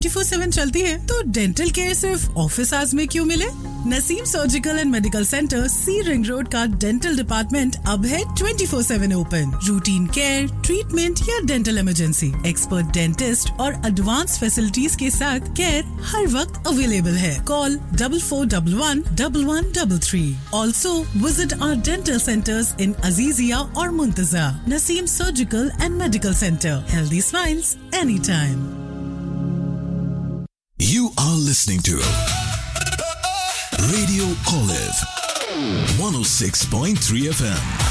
24/7 चलती है तो डेंटल केयर सिर्फ ऑफिस आवर्स में क्यों मिले? Naseem surgical and medical centre, C ring road का डेंटल डिपार्टमेंट अब है 24/7 ओपन। रूटीन केयर, ट्रीटमेंट या डेंटल इमरजेंसी, एक्सपर्ट डेंटिस्ट और एडवांस फैसिलिटीज के साथ केयर हर वक्त अवेलेबल है। Call 44111133। Also visit our dental centres इन अजीजिया और मुंतजा। Naseem surgical and medical centre, healthy smiles any time. You are listening to Radio Olive 106.3 FM.